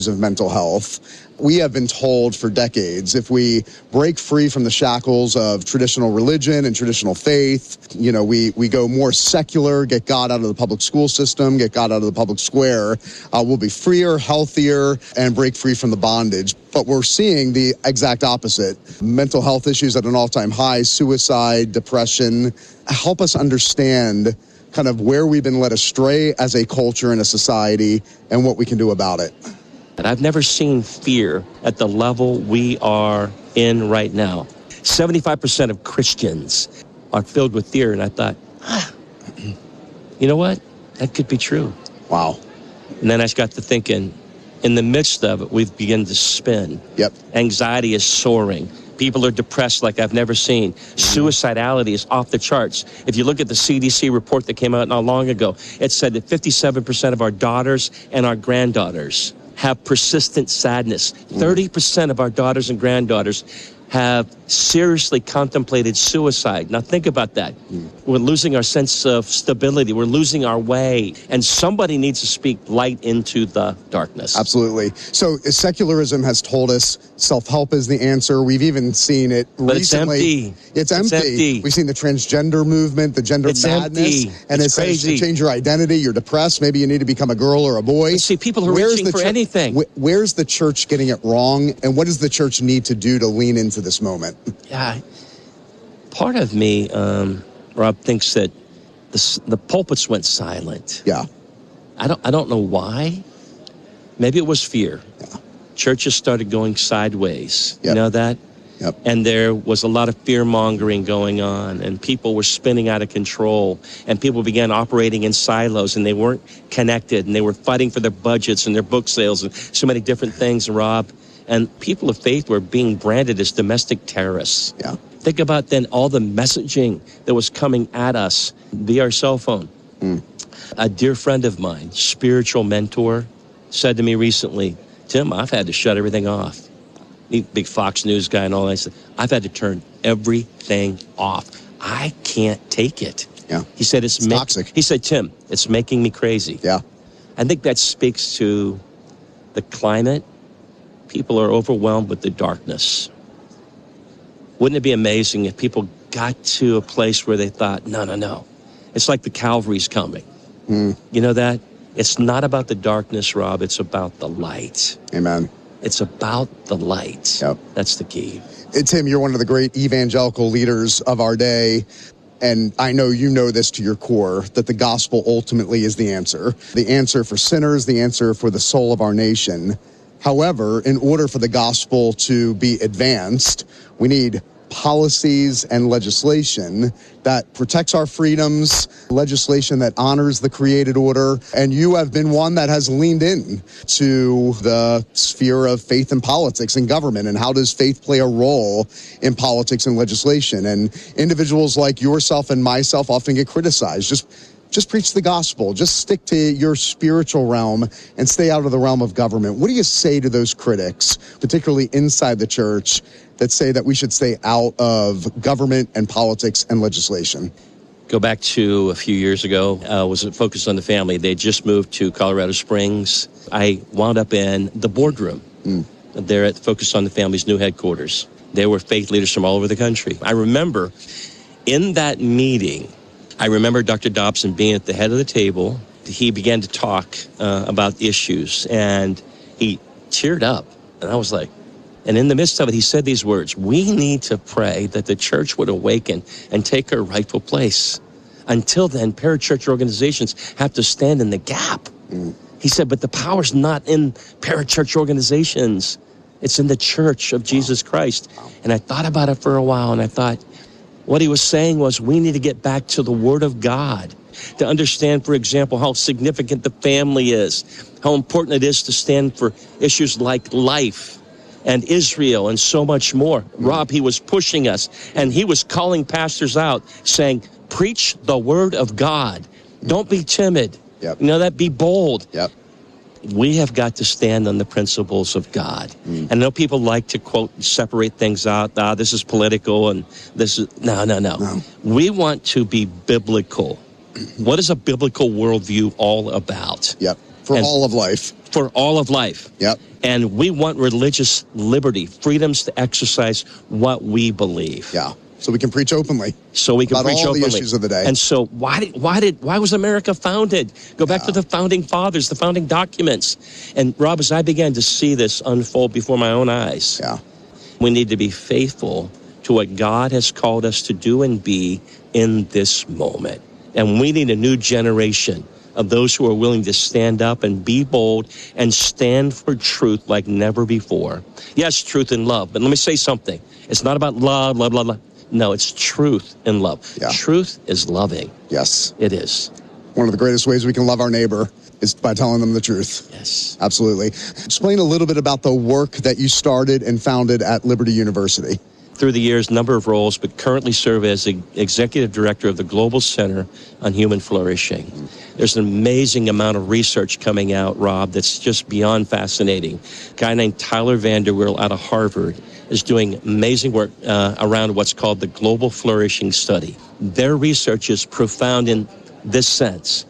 of mental health. We have been told for decades, if we break free from the shackles of traditional religion and traditional faith, we go more secular, get God out of the public school system, get God out of the public square, we'll be freer, healthier, and break free from the bondage. But we're seeing the exact opposite. Mental health issues at an all-time high, suicide, depression. Help us understand kind of where we've been led astray as a culture and a society and what we can do about it. And I've never seen fear at the level we are in right now. 75% of Christians are filled with fear. And I thought, you know what? That could be true. Wow. And then I got to thinking, in the midst of it, we've begun to spin. Yep. Anxiety is soaring. People are depressed like I've never seen. Suicidality is off the charts. If you look at the CDC report that came out not long ago, it said that 57% of our daughters and our granddaughters have persistent sadness. 30% of our daughters and granddaughters have seriously contemplated suicide. Now think about that. We're losing our sense of stability. We're losing our way. And somebody needs to speak light into the darkness. Absolutely. So secularism has told us self-help is the answer. We've even seen it but recently. It's empty. We've seen the transgender movement, the gender madness. Empty. And it says to change your identity. You're depressed. Maybe you need to become a girl or a boy. See, people are reaching for anything. Where's the church getting it wrong? And what does the church need to do to lean into this moment? Yeah, part of me, Rob, thinks that the pulpits went silent. Yeah, I don't know why. Maybe it was fear. Yeah. Churches started going sideways. Yep. You know that? Yep. And there was a lot of fear mongering going on, and people were spinning out of control, and people began operating in silos, and they weren't connected, and they were fighting for their budgets and their book sales and so many different things, Rob. And people of faith were being branded as domestic terrorists. Yeah. Think about then all the messaging that was coming at us via our cell phone. A dear friend of mine, spiritual mentor, said to me recently, Tim, I've had to shut everything off. Big Fox News guy and all that. I said, I've had to turn everything off. I can't take it. Yeah. He said, it's toxic. He said, Tim, it's making me crazy. Yeah. I think that speaks to the climate. People are overwhelmed with the darkness. Wouldn't it be amazing if people got to a place where they thought, no. It's like the Calvary's coming. You know that? It's not about the darkness, Rob. It's about the light. Amen. It's about the light. Yep. That's the key. Tim, you're one of the great evangelical leaders of our day. And I know you know this to your core, that the gospel ultimately is the answer for sinners, the answer for the soul of our nation. However, in order for the gospel to be advanced, we need policies and legislation that protects our freedoms, legislation that honors the created order. And you have been one that has leaned in to the sphere of faith and politics and government. And how does faith play a role in politics and legislation? And individuals like yourself and myself often get criticized. Just preach the gospel. Just stick to your spiritual realm and stay out of the realm of government. What do you say to those critics, particularly inside the church, that say that we should stay out of government and politics and legislation? Go back to a few years ago, was focused on the family. They just moved to Colorado Springs. I wound up in the boardroom. They're at Focus on the Family's new headquarters. They were faith leaders from all over the country. I remember in that meeting, I remember Dr. Dobson being at the head of the table. He began to talk about issues, and he teared up. And I was like, and in the midst of it, he said these words, we need to pray that the church would awaken and take her rightful place. Until then, parachurch organizations have to stand in the gap. He said, but the power's not in parachurch organizations. It's in the church of Jesus Christ. And I thought about it for a while, and I thought, what he was saying was we need to get back to the Word of God to understand, for example, how significant the family is, how important it is to stand for issues like life and Israel and so much more. Rob, he was pushing us, and he was calling pastors out, saying, preach the Word of God. Don't be timid. Yep. You know that? Be bold. Yep. We have got to stand on the principles of God. And I know people like to, quote, separate things out. This is political and this is... No. We want to be biblical. What is a biblical worldview all about? Yep. For all of life. For all of life. Yep. And we want religious liberty, freedoms to exercise what we believe. Yeah. So we can preach openly. So we can about preach all openly. the issues of the day. And so why was America founded? Go back to the founding fathers, the founding documents. And Rob, as I began to see this unfold before my own eyes, we need to be faithful to what God has called us to do and be in this moment. And we need a new generation of those who are willing to stand up and be bold and stand for truth like never before. Yes, truth and love. But let me say something. It's not about love, blah, blah, blah. No, it's truth and love. Yeah. Truth is loving. Yes. It is. One of the greatest ways we can love our neighbor is by telling them the truth. Yes. Absolutely. Explain a little bit about the work that you started and founded at Liberty University. Through the years, number of roles, but currently serve as the executive director of the Global Center on Human Flourishing. There's an amazing amount of research coming out, Rob, that's just beyond fascinating. A guy named Tyler Vanderweel out of Harvard is doing amazing work around what's called the Global Flourishing Study. Their research is profound in this sense.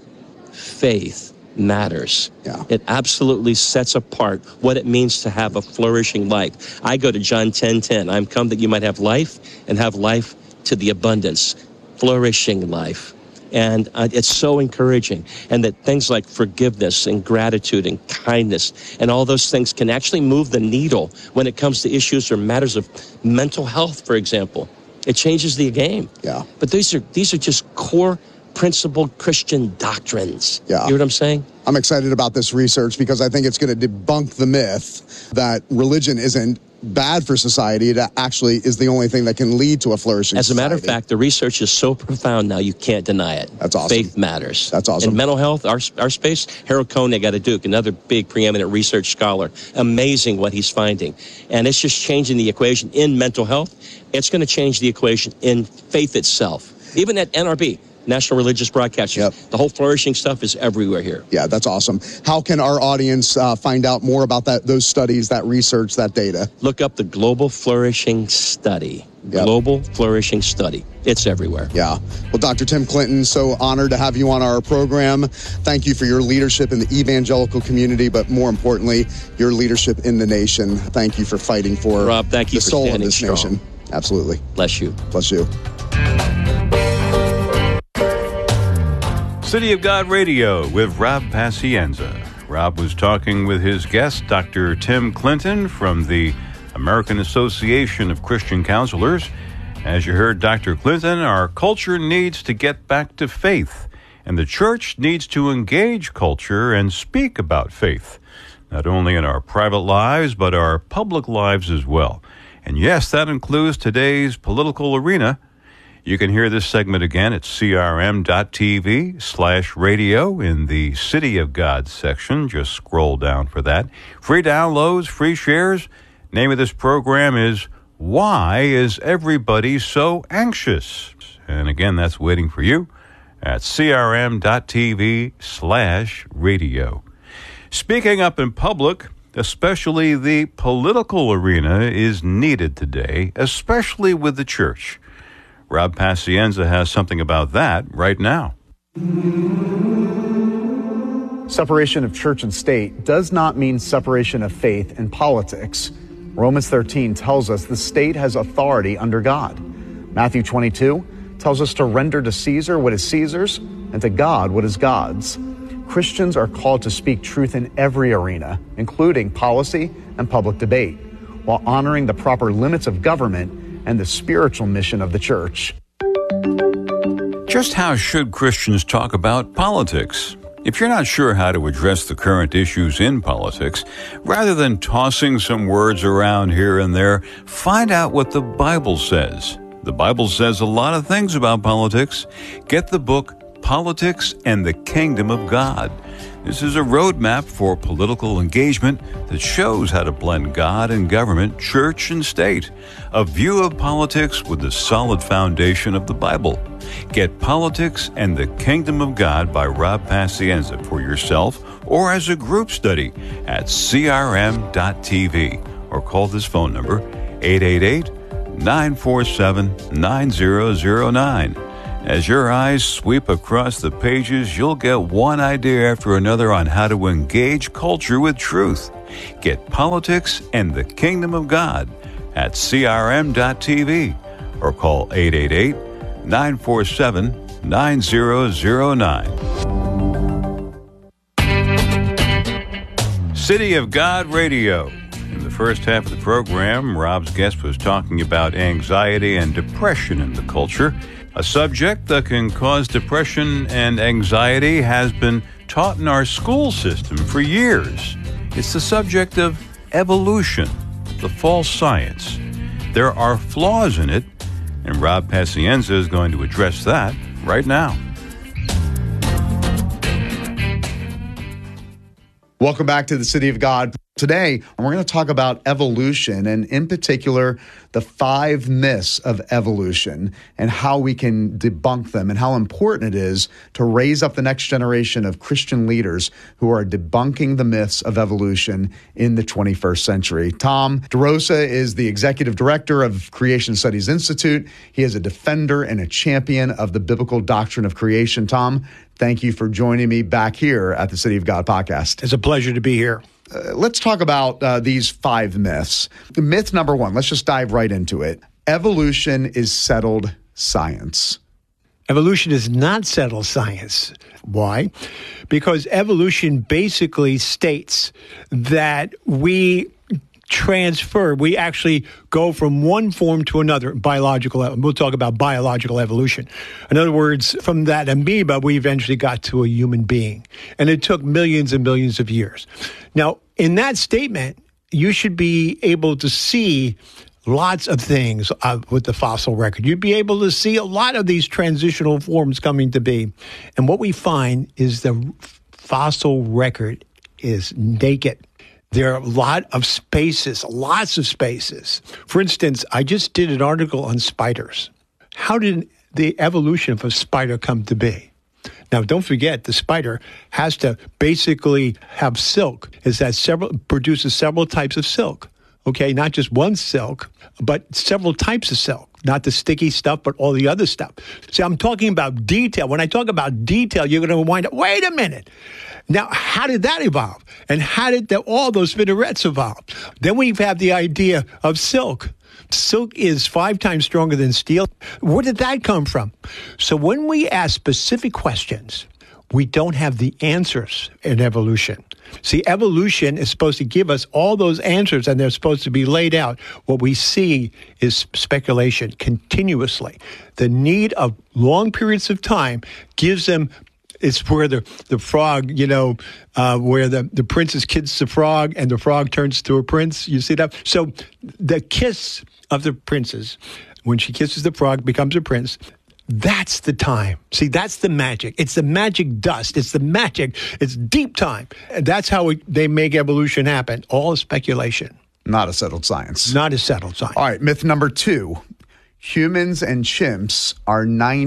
Faith matters. Yeah. It absolutely sets apart what it means to have a flourishing life. I go to John 10:10. I'm come that you might have life and have life to the abundance. Flourishing life. And it's so encouraging. And that things like forgiveness and gratitude and kindness and all those things can actually move the needle when it comes to issues or matters of mental health, for example. It changes the game. Yeah. But these are just core principled Christian doctrines. Yeah. You know what I'm saying? I'm excited about this research because I think it's going to debunk the myth that religion isn't bad for society. It actually is the only thing that can lead to a flourishing society. As a matter of fact, the research is so profound now you can't deny it. That's awesome. Faith matters. That's awesome. In mental health, our space, Harold Koenig out of Duke, another big preeminent research scholar. Amazing what he's finding. And it's just changing the equation in mental health. It's going to change the equation in faith itself. Even at NRB, National Religious Broadcasters. Yep. The whole flourishing stuff is everywhere here. Yeah, that's awesome. How can our audience find out more about those studies, that research, that data? Look up the Global Flourishing Study. Yep. Global Flourishing Study. It's everywhere. Yeah. Well, Dr. Tim Clinton, so honored to have you on our program. Thank you for your leadership in the evangelical community, but more importantly, your leadership in the nation. Thank you for fighting for Rob, thank you the for soul of standing this strong. nation. Absolutely. Bless you. Bless you. City of God Radio with Rob Pacienza. Rob was talking with his guest, Dr. Tim Clinton from the American Association of Christian Counselors. As you heard Dr. Clinton, our culture needs to get back to faith, and the church needs to engage culture and speak about faith, not only in our private lives, but our public lives as well. And yes, that includes today's political arena. You can hear this segment again at crm.tv/radio in the City of God section. Just scroll down for that. Free downloads, free shares. Name of this program is Why Is Everybody So Anxious? And again, that's waiting for you at crm.tv/radio. Speaking up in public, especially the political arena, is needed today, especially with the church. Rob Pacienza has something about that right now. Separation of church and state does not mean separation of faith and politics. Romans 13 tells us the state has authority under God. Matthew 22 tells us to render to Caesar what is Caesar's and to God what is God's. Christians are called to speak truth in every arena, including policy and public debate, while honoring the proper limits of government and the spiritual mission of the church. Just how should Christians talk about politics? If you're not sure how to address the current issues in politics, rather than tossing some words around here and there, find out what the Bible says. The Bible says a lot of things about politics. Get the book Politics and the Kingdom of God. This is a roadmap for political engagement that shows how to blend God and government, church and state. A view of politics with the solid foundation of the Bible. Get Politics and the Kingdom of God by Rob Pacienza for yourself or as a group study at crm.tv or call this phone number 888-947-9009. As your eyes sweep across the pages, you'll get one idea after another on how to engage culture with truth. Get Politics and the Kingdom of God at crm.tv or call 888-947-9009. City of God Radio. In the first half of the program, Rob's guest was talking about anxiety and depression in the culture. A subject that can cause depression and anxiety has been taught in our school system for years. It's the subject of evolution, the false science. There are flaws in it, and Rob Pacienza is going to address that right now. Welcome back to the City of God. Today, we're going to talk about evolution, and in particular, the 5 myths of evolution and how we can debunk them and how important it is to raise up the next generation of Christian leaders who are debunking the myths of evolution in the 21st century. Tom DeRosa is the executive director of Creation Studies Institute. He is a defender and a champion of the biblical doctrine of creation. Tom, thank you for joining me back here at the City of God podcast. It's a pleasure to be here. Let's talk about these 5 myths. Myth number 1, let's just dive right into it. Evolution is settled science. Evolution is not settled science. Why? Because evolution basically states that we actually go from one form to another, we'll talk about biological evolution. In other words, from that amoeba, we eventually got to a human being. And it took millions and millions of years. Now, in that statement, you should be able to see lots of things with the fossil record. You'd be able to see a lot of these transitional forms coming to be. And what we find is the fossil record is naked. There are lots of spaces. For instance, I just did an article on spiders. How did the evolution of a spider come to be? Now, don't forget, the spider has to basically have silk. Produces several types of silk. Okay, not just one silk, but several types of silk. Not the sticky stuff, but all the other stuff. See, I'm talking about detail. When I talk about detail, you're going to wind up, wait a minute. Now, how did that evolve? And how did all those spinnerets evolve? Then we have the idea of silk. Silk is 5 times stronger than steel. Where did that come from? So when we ask specific questions, we don't have the answers in evolution. See, evolution is supposed to give us all those answers, and they're supposed to be laid out. What we see is speculation continuously. The need of long periods of time gives them. It's where the frog, where the princess kisses the frog and the frog turns to a prince. You see that? So the kiss of the princess, when she kisses the frog, becomes a prince. That's the time. See, that's the magic. It's the magic dust. It's the magic. It's deep time. And that's how they make evolution happen. All speculation. Not a settled science. Not a settled science. All right, myth number 2. Humans and chimps are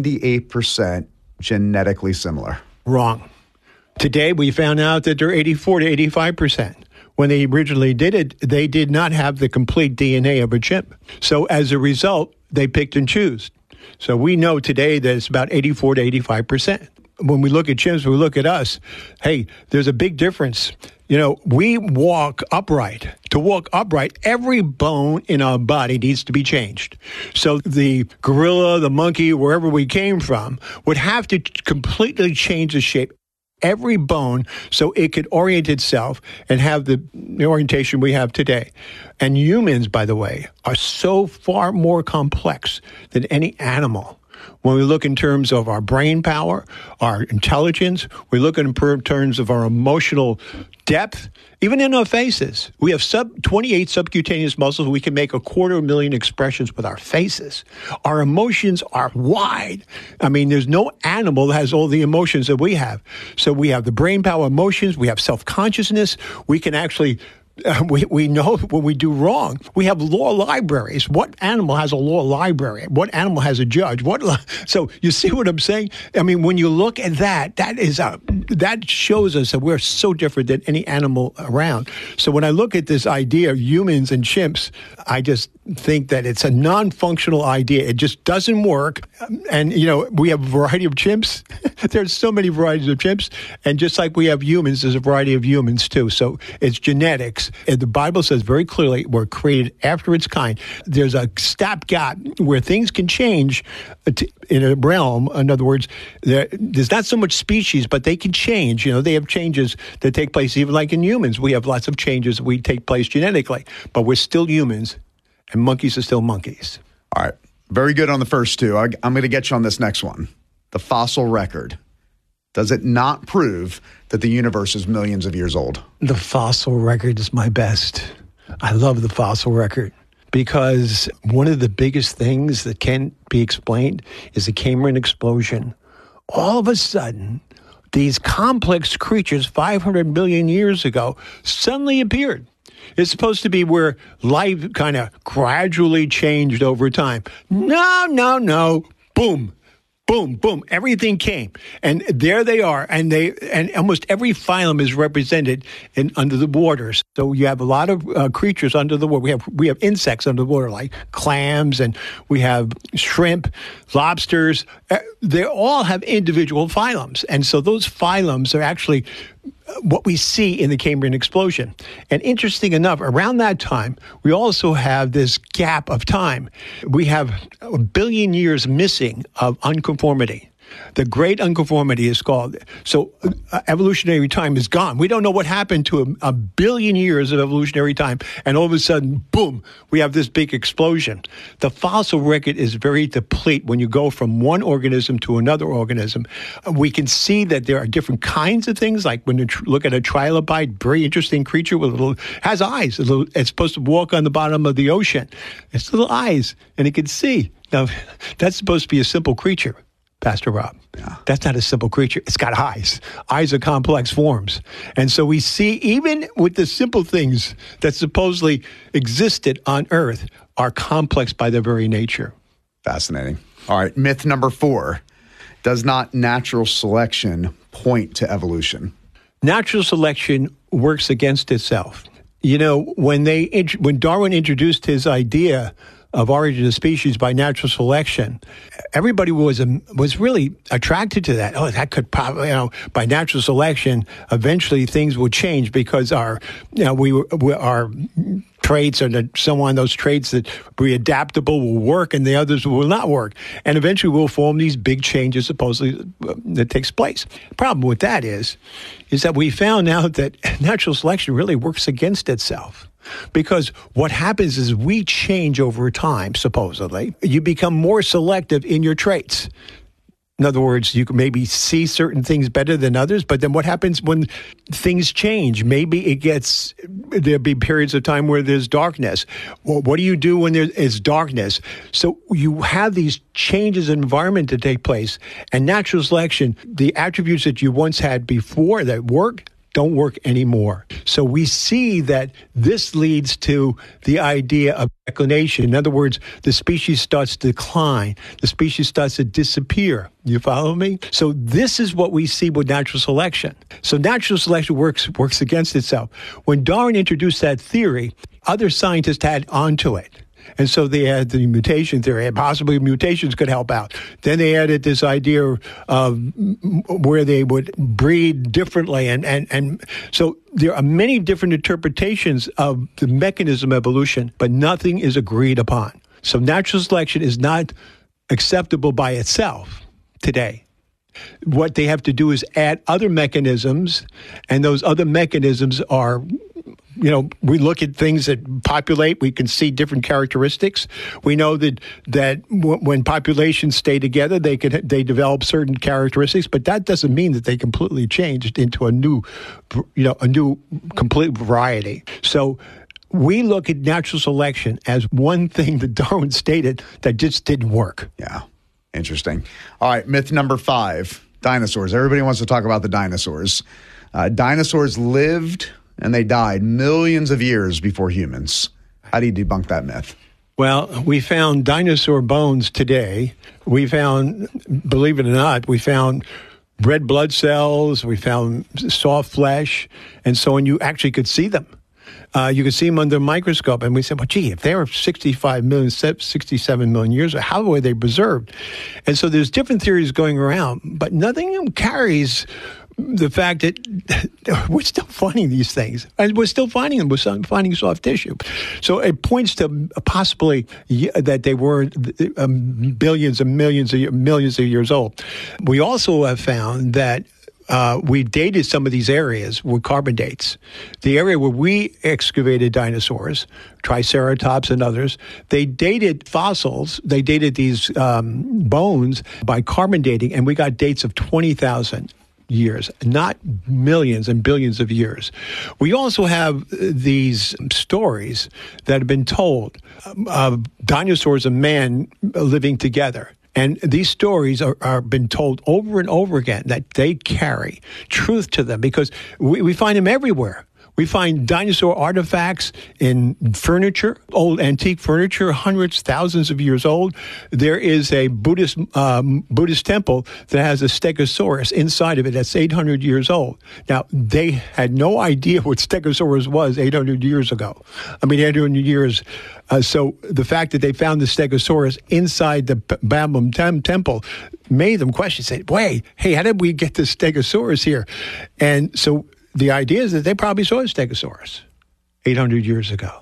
98% genetically similar. Wrong. Today, we found out that they're 84 to 85%. When they originally did it, they did not have the complete DNA of a chimp. So as a result, they picked and chose. So we know today that it's about 84 to 85%. When we look at chimps, we look at us. Hey, there's a big difference. We walk upright. To walk upright, every bone in our body needs to be changed. So the gorilla, the monkey, wherever we came from, would have to completely change the shape. Every bone so it could orient itself and have the orientation we have today. And humans, by the way, are so far more complex than any animal. When we look in terms of our brain power, our intelligence, we look in terms of our emotional depth, even in our faces. We have 28 subcutaneous muscles. We can make 250,000 expressions with our faces. Our emotions are wide. I mean, there's no animal that has all the emotions that we have. So we have the brain power emotions. We have self-consciousness. We can actually we know when we do wrong. We have law libraries. What animal has a law library? What animal has a judge? So you see what I'm saying? I mean, when you look at that shows us that we're so different than any animal around. So when I look at this idea of humans and chimps, I just think that it's a non-functional idea. It just doesn't work. And, we have a variety of chimps. There's so many varieties of chimps. And just like we have humans, there's a variety of humans too. So it's genetics. And the Bible says very clearly we're created after its kind. There's a stopgap where things can change in a realm. In other words, there's not so much species, but they can change. They have changes that take place even like in humans. We have lots of changes that take place genetically, but we're still humans. And monkeys are still monkeys. All right. Very good on the first two. I'm going to get you on this next one. The fossil record. Does it not prove that the universe is millions of years old? The fossil record is my best. I love the fossil record because one of the biggest things that can't be explained is the Cambrian explosion. All of a sudden, these complex creatures 500 million years ago suddenly appeared. It's supposed to be where life kind of gradually changed over time. No. Boom. Boom, boom. Everything came. And there they are. And almost every phylum is represented under the waters. So you have a lot of creatures under the water. We have insects under the water, like clams, and we have shrimp, lobsters. They all have individual phylums. And so those phylums are actually what we see in the Cambrian explosion. And interesting enough, around that time, we also have this gap of time. We have 1 billion years missing of unconformity. The great unconformity is called. So evolutionary time is gone. We don't know what happened to a billion years of evolutionary time. And all of a sudden, boom, we have this big explosion. The fossil record is very deplete when you go from one organism to another organism. We can see that there are different kinds of things, like when you look at a trilobite, very interesting creature with has eyes. It's supposed to walk on the bottom of the ocean. It's little eyes, and it can see. Now, that's supposed to be a simple creature. Pastor Rob. Yeah. That's not a simple creature. It's got eyes. Eyes are complex forms. And so we see even with the simple things that supposedly existed on Earth are complex by their very nature. Fascinating. All right. Myth number 4. Does not natural selection point to evolution? Natural selection works against itself. When Darwin introduced his idea of origin of species by natural selection, everybody was really attracted to that. Oh, that could probably, by natural selection, eventually things will change because our traits and so on, those traits that be adaptable will work and the others will not work. And eventually we'll form these big changes supposedly that takes place. The problem with that is that we found out that natural selection really works against itself. Because what happens is we change over time, supposedly. You become more selective in your traits. In other words, you can maybe see certain things better than others, but then what happens when things change? Maybe there'll be periods of time where there's darkness. Well, what do you do when there is darkness? So you have these changes in environment to take place, and natural selection, the attributes that you once had before that work, don't work anymore. So we see that this leads to the idea of declination. In other words, the species starts to decline. The species starts to disappear. You follow me? So this is what we see with natural selection. So natural selection works against itself. When Darwin introduced that theory, other scientists had onto it. And so they had the mutation theory, and possibly mutations could help out. Then they added this idea of where they would breed differently. And so there are many different interpretations of the mechanism of evolution, but nothing is agreed upon. So natural selection is not acceptable by itself today. What they have to do is add other mechanisms, and those other mechanisms are, we look at things that populate, we can see different characteristics. We know that when populations stay together, they develop certain characteristics, but that doesn't mean that they completely changed into a new complete variety. So we look at natural selection as one thing that Darwin stated that just didn't work. Yeah. Interesting. All right, myth number 5, dinosaurs. Everybody wants to talk about the dinosaurs. Dinosaurs lived and they died millions of years before humans. How do you debunk that myth? Well, we found dinosaur bones today. We found, believe it or not, we found red blood cells, we found soft flesh, and so on. You actually could see them. You could see them under a microscope. And we said, well, gee, if they were 67 million years, how were they preserved? And so there's different theories going around, but nothing of them carries the fact that we're still finding these things, and we're still finding them. We're finding soft tissue. So it points to possibly that they were billions and millions of years old. We also have found that we dated some of these areas with carbon dates. The area where we excavated dinosaurs, Triceratops and others, they dated fossils, they dated these bones by carbon dating, and we got dates of 20,000 years, not millions and billions of years. We also have these stories that have been told of dinosaurs and man living together. And these stories are been told over and over again that they carry truth to them because we find them everywhere. We find dinosaur artifacts in furniture, old antique furniture, hundreds, thousands of years old. There is a Buddhist temple that has a stegosaurus inside of it that's 800 years old. Now, they had no idea what stegosaurus was 800 years ago. 800 years. So the fact that they found the stegosaurus inside the Bamum temple made them question, say, wait, hey, how did we get this stegosaurus here? And so the idea is that they probably saw a stegosaurus 800 years ago.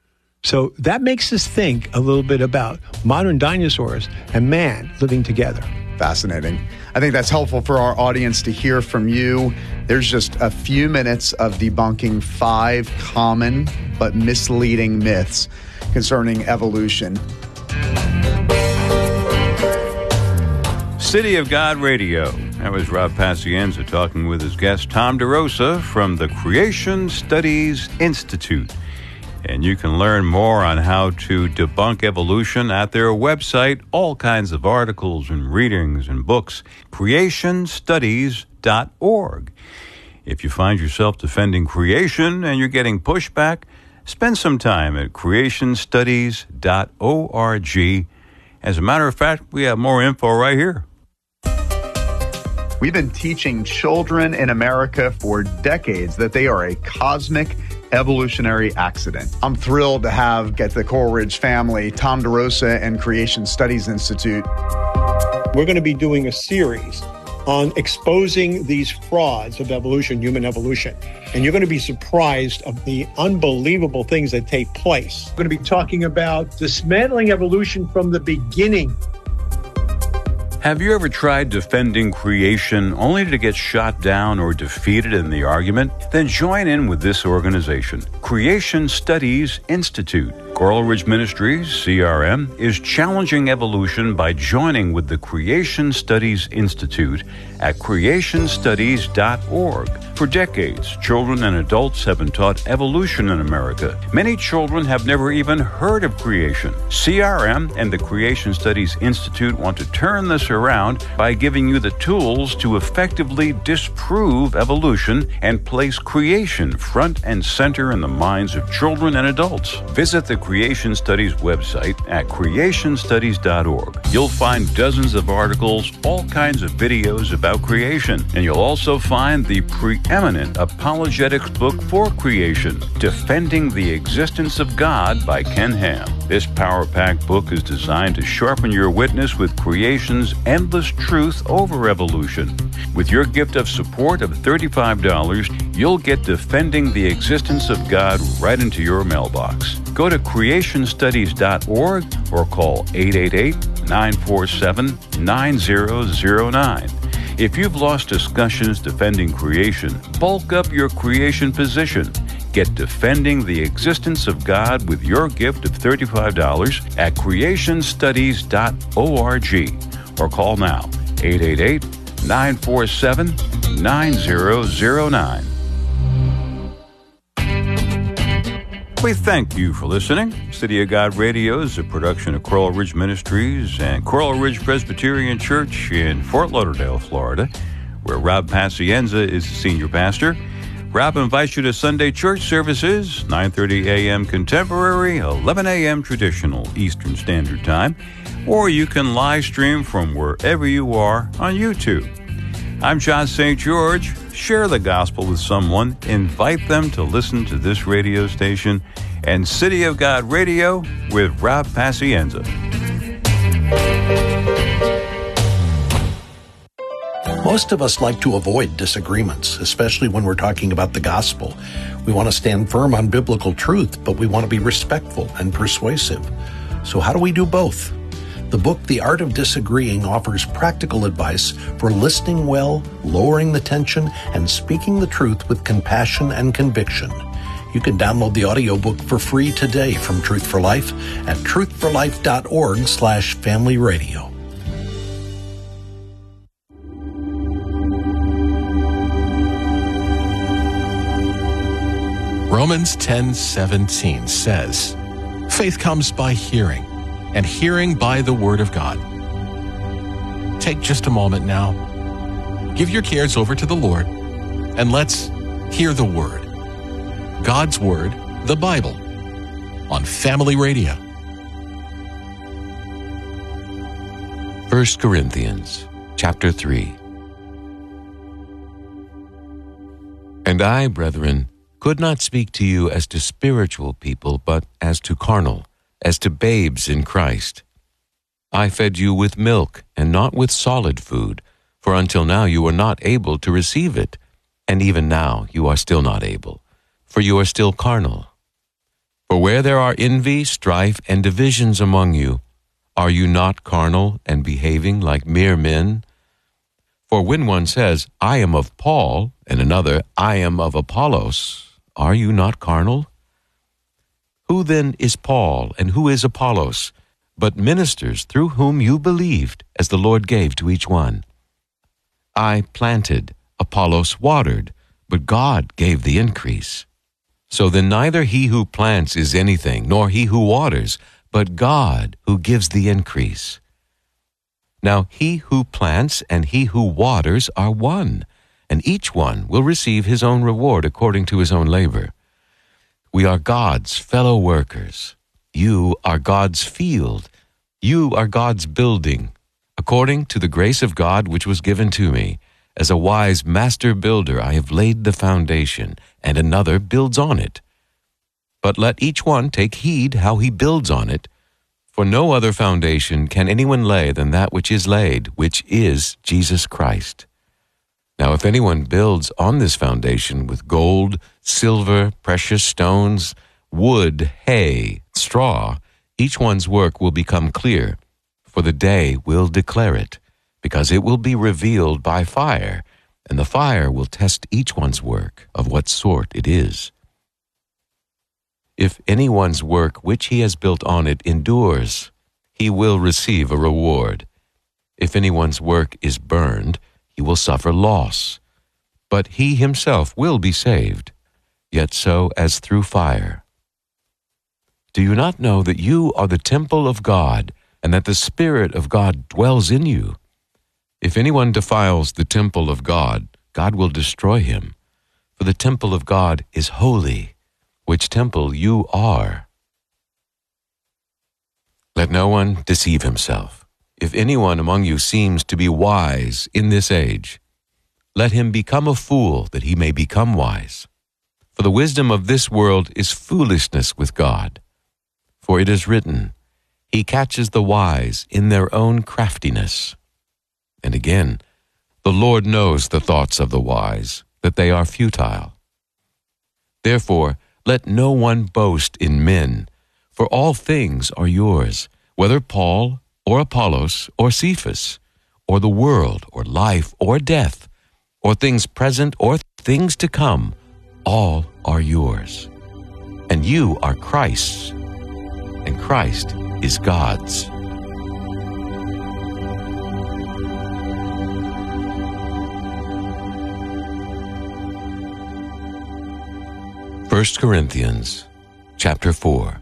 So that makes us think a little bit about modern dinosaurs and man living together. Fascinating. I think that's helpful for our audience to hear from you. There's just a few minutes of debunking 5 common but misleading myths concerning evolution. City of God Radio. That was Rob Pacienza talking with his guest, Tom DeRosa from the Creation Studies Institute. And you can learn more on how to debunk evolution at their website. All kinds of articles and readings and books. creationstudies.org. If you find yourself defending creation and you're getting pushback, spend some time at creationstudies.org. As a matter of fact, we have more info right here. We've been teaching children in America for decades that they are a cosmic evolutionary accident. I'm thrilled to get the Coral Ridge family, Tom DeRosa and Creation Studies Institute. We're going to be doing a series on exposing these frauds of evolution, human evolution. And you're going to be surprised of the unbelievable things that take place. We're going to be talking about dismantling evolution from the beginning. Have you ever tried defending creation only to get shot down or defeated in the argument? Then join in with this organization, Creation Studies Institute. Coral Ridge Ministries, CRM, is challenging evolution by joining with the Creation Studies Institute at creationstudies.org. For decades, children and adults have been taught evolution in America. Many children have never even heard of creation. CRM and the Creation Studies Institute want to turn this around by giving you the tools to effectively disprove evolution and place creation front and center in the minds of children and adults. Visit the Creation Studies website at creationstudies.org. You'll find dozens of articles, all kinds of videos about creation, and you'll also find the preeminent apologetics book for creation, Defending the Existence of God by Ken Ham. This power-packed book is designed to sharpen your witness with creation's endless truth over evolution. With your gift of support of $35, you'll get Defending the Existence of God right into your mailbox. Go to creationstudies.org or call 888-947-9009. If you've lost discussions defending creation, bulk up your creation position. Get Defending the Existence of God with your gift of $35 at creationstudies.org or call now 888-947-9009. We thank you for listening. City of God Radio is a production of Coral Ridge Ministries and Coral Ridge Presbyterian Church in Fort Lauderdale, Florida, where Rob Pacienza is the senior pastor. Rob invites you to Sunday church services, 9:30 a.m. Contemporary, 11 a.m. Traditional Eastern Standard Time, or you can live stream from wherever you are on YouTube. I'm John St. George. Share the gospel with someone. Invite them to listen to this radio station and City of God Radio with Rob Pacienza. Most of us like to avoid disagreements, especially when we're talking about the gospel. We want to stand firm on biblical truth, but we want to be respectful and persuasive. So how do we do both? The book, The Art of Disagreeing, offers practical advice for listening well, lowering the tension, and speaking the truth with compassion and conviction. You can download the audiobook for free today from Truth for Life at truthforlife.org/familyradio. Romans 10:17 says, "Faith comes by hearing, and hearing by the Word of God." Take just a moment now. Give your cares over to the Lord, and let's hear the Word. God's Word, the Bible, on Family Radio. 1 Corinthians chapter 3. And I, brethren, could not speak to you as to spiritual people, but as to carnal, as to babes in Christ. I fed you with milk and not with solid food, for until now you were not able to receive it, and even now you are still not able, for you are still carnal. For where there are envy, strife, and divisions among you, are you not carnal and behaving like mere men? For when one says, I am of Paul, and another, I am of Apollos, are you not carnal? Who then is Paul, and who is Apollos, but ministers through whom you believed, as the Lord gave to each one? I planted, Apollos watered, but God gave the increase. So then neither he who plants is anything, nor he who waters, but God who gives the increase. Now he who plants and he who waters are one, and each one will receive his own reward according to his own labor. We are God's fellow workers. You are God's field. You are God's building, according to the grace of God which was given to me. As a wise master builder, I have laid the foundation, and another builds on it. But let each one take heed how he builds on it, for no other foundation can anyone lay than that which is laid, which is Jesus Christ. Now if anyone builds on this foundation with gold, silver, precious stones, wood, hay, straw, each one's work will become clear, for the day will declare it, because it will be revealed by fire, and the fire will test each one's work of what sort it is. If anyone's work which he has built on it endures, he will receive a reward. If anyone's work is burned, he will suffer loss, but he himself will be saved, yet so as through fire. Do you not know that you are the temple of God, and that the Spirit of God dwells in you? If anyone defiles the temple of God, God will destroy him, for the temple of God is holy, which temple you are. Let no one deceive himself. If anyone among you seems to be wise in this age, let him become a fool that he may become wise. For the wisdom of this world is foolishness with God. For it is written, He catches the wise in their own craftiness. And again, the Lord knows the thoughts of the wise, that they are futile. Therefore, let no one boast in men, for all things are yours, whether Paul or Apollos or Cephas, or the world, or life, or death, or things present, or things to come, all are yours. And you are Christ's, and Christ is God's. First Corinthians chapter 4.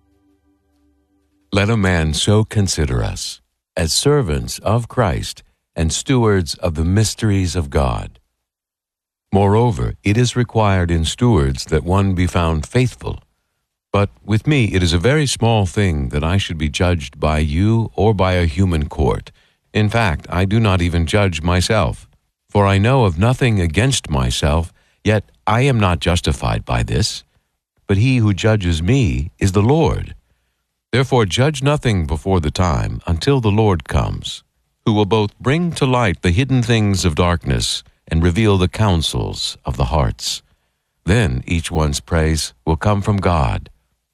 Let a man so consider us, as servants of Christ, and stewards of the mysteries of God. Moreover, it is required in stewards that one be found faithful. But with me it is a very small thing that I should be judged by you or by a human court. In fact, I do not even judge myself. For I know of nothing against myself, yet I am not justified by this. But he who judges me is the Lord. Therefore judge nothing before the time, until the Lord comes, who will both bring to light the hidden things of darkness and reveal the counsels of the hearts. Then each one's praise will come from God.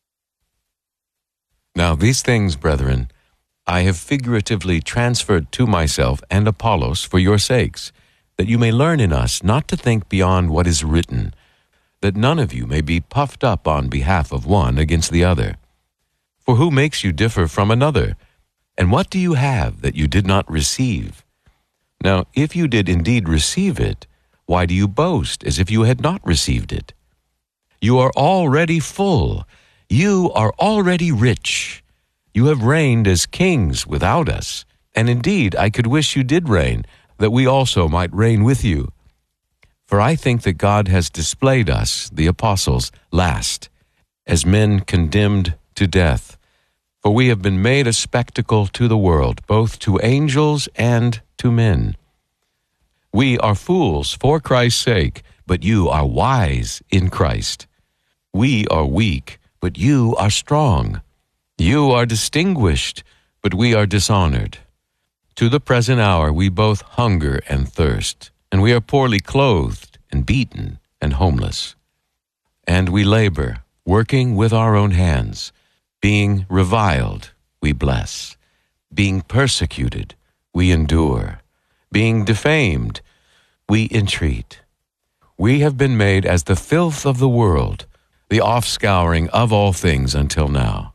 Now these things, brethren, I have figuratively transferred to myself and Apollos for your sakes, that you may learn in us not to think beyond what is written, that none of you may be puffed up on behalf of one against the other. For who makes you differ from another? And what do you have that you did not receive? Now, if you did indeed receive it, why do you boast as if you had not received it? You are already full. You are already rich. You have reigned as kings without us. And indeed, I could wish you did reign, that we also might reign with you. For I think that God has displayed us, the apostles, last, as men condemned to death. For we have been made a spectacle to the world, both to angels and to men. We are fools for Christ's sake, but you are wise in Christ. We are weak, but you are strong. You are distinguished, but we are dishonored. To the present hour we both hunger and thirst, and we are poorly clothed and beaten and homeless. And we labor, working with our own hands. Being reviled, we bless. Being persecuted, we endure. Being defamed, we entreat. We have been made as the filth of the world, the offscouring of all things until now.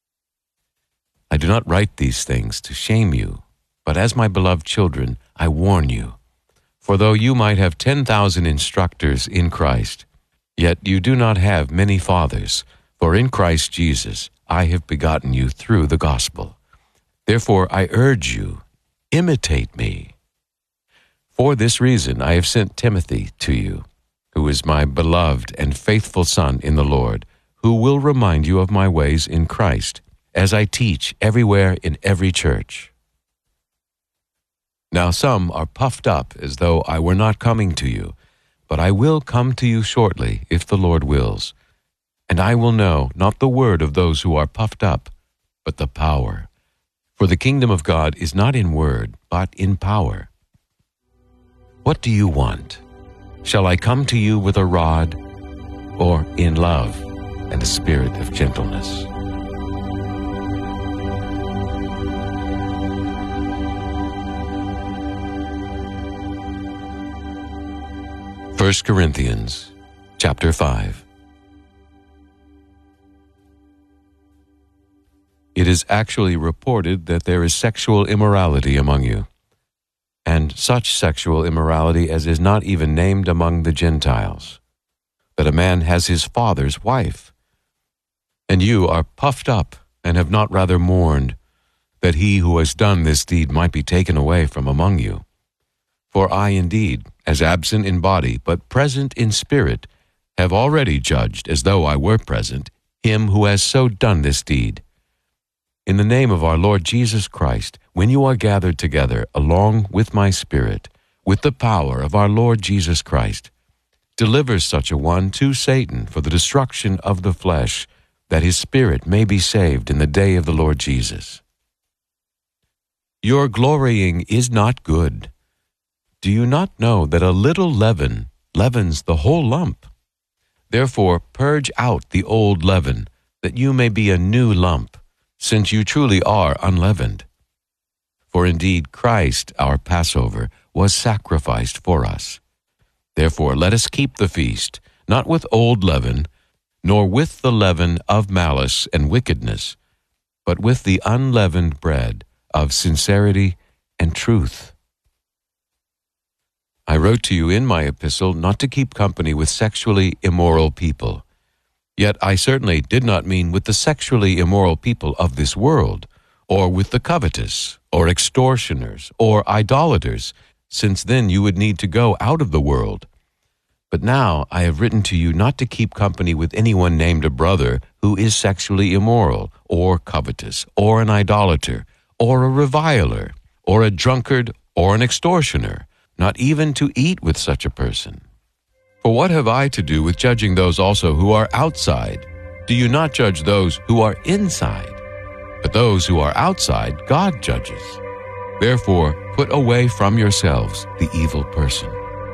I do not write these things to shame you, but as my beloved children, I warn you. For though you might have 10,000 instructors in Christ, yet you do not have many fathers, for in Christ Jesus I have begotten you through the gospel. Therefore I urge you, imitate me. For this reason I have sent Timothy to you, who is my beloved and faithful son in the Lord, who will remind you of my ways in Christ, as I teach everywhere in every church. Now some are puffed up as though I were not coming to you, but I will come to you shortly, if the Lord wills. And I will know not the word of those who are puffed up, but the power. For the kingdom of God is not in word, but in power. What do you want? Shall I come to you with a rod, or in love and a spirit of gentleness? 1 Corinthians chapter 5. It is actually reported that there is sexual immorality among you, and such sexual immorality as is not even named among the Gentiles, that a man has his father's wife. And you are puffed up, and have not rather mourned, that he who has done this deed might be taken away from among you. For I indeed, as absent in body, but present in spirit, have already judged, as though I were present, him who has so done this deed. In the name of our Lord Jesus Christ, when you are gathered together along with my spirit, with the power of our Lord Jesus Christ, deliver such a one to Satan for the destruction of the flesh, that his spirit may be saved in the day of the Lord Jesus. Your glorying is not good. Do you not know that a little leaven leavens the whole lump? Therefore purge out the old leaven, that you may be a new lump, since you truly are unleavened. For indeed Christ, our Passover, was sacrificed for us. Therefore let us keep the feast, not with old leaven, nor with the leaven of malice and wickedness, but with the unleavened bread of sincerity and truth. I wrote to you in my epistle not to keep company with sexually immoral people. Yet I certainly did not mean with the sexually immoral people of this world, or with the covetous, or extortioners, or idolaters, since then you would need to go out of the world. But now I have written to you not to keep company with anyone named a brother who is sexually immoral, or covetous, or an idolater, or a reviler, or a drunkard, or an extortioner, not even to eat with such a person. For what have I to do with judging those also who are outside? Do you not judge those who are inside? But those who are outside, God judges. Therefore, put away from yourselves the evil person.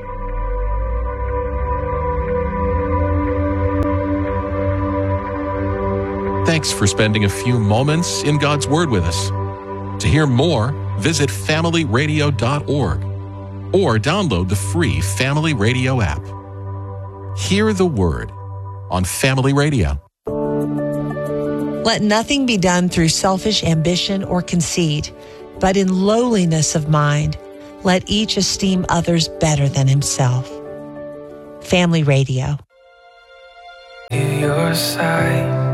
Thanks for spending a few moments in God's Word with us. To hear more, visit familyradio.org or download the free Family Radio app. Hear the Word on Family Radio. Let nothing be done through selfish ambition or conceit, but in lowliness of mind, let each esteem others better than himself. Family Radio. Your side.